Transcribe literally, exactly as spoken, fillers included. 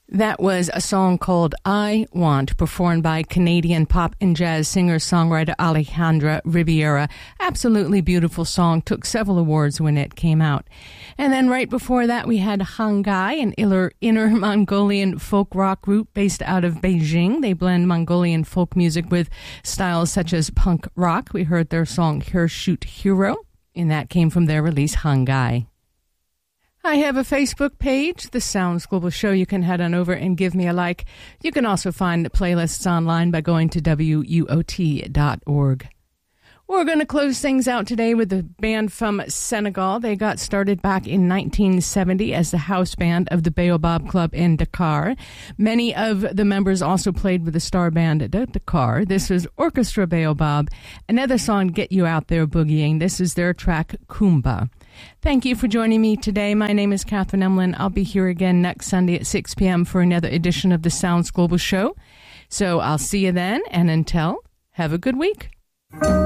That was a song called I Want, performed by Canadian pop and jazz singer-songwriter Alejandra Riviera. Absolutely beautiful song. Took several awards when it came out. And then right before that, we had Hangai, an inner, inner Mongolian folk rock group based out of Beijing. They blend Mongolian folk music with styles such as punk rock. We heard their song Hirsute Hero, and that came from their release Hangai. I have a Facebook page, The Sounds Global Show. You can head on over and give me a like. You can also find the playlists online by going to W U O T dot org. We're going to close things out today with a band from Senegal. They got started back in nineteen seventy as the house band of the Baobab Club in Dakar. Many of the members also played with the star band at Dakar. This is Orchestra Baobab. Another song, Get You Out There Boogieing. This is their track, Kumba. Thank you for joining me today. My name is Catherine Emlin. I'll be here again next Sunday at six p.m. for another edition of the Sounds Global Show. So I'll see you then, and until, have a good week.